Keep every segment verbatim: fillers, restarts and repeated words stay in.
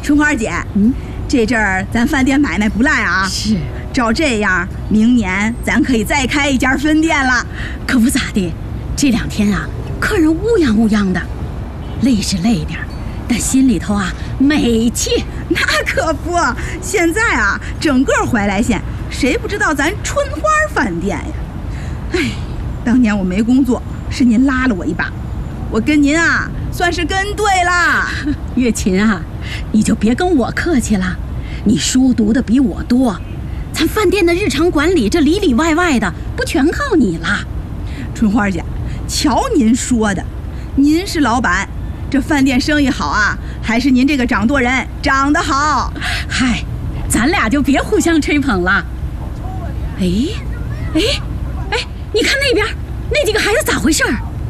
春花姐，嗯，这阵儿咱饭店买卖不赖啊。 是， 照这样，明年咱可以再开一家分店了。 可不咋的，这两天啊，客人乌泱乌泱的，累是累点，但心里头啊美气。 那可不，现在啊，整个怀来县谁不知道咱春花饭店呀？哎，当年我没工作，是您拉了我一把，我跟您啊算是跟对了。 月琴啊，你就别跟我客气了，你书读的比我多，咱饭店的日常管理这里里外外的不全靠你了。 春花姐，瞧您说的，您是老板，这饭店生意好啊，还是您这个掌舵人长得好？ 嗨，咱俩就别互相吹捧了。哎哎哎，你看那边那几个孩子咋回事？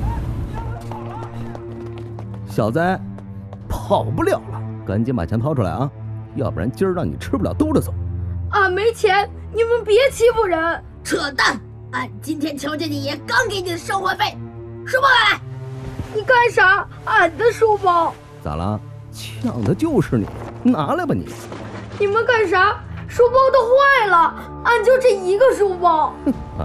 小子，跑不了了，赶紧把钱掏出来啊，要不然今儿让你吃不了兜着走。 俺没钱，你们别欺负人！ 扯淡！俺今天瞧见你爷刚给你的生活费，书包来！ 你干啥？俺的书包咋了？抢的就是你，拿来吧你！ 你们干啥？书包都坏了，俺就这一个书包。 啊，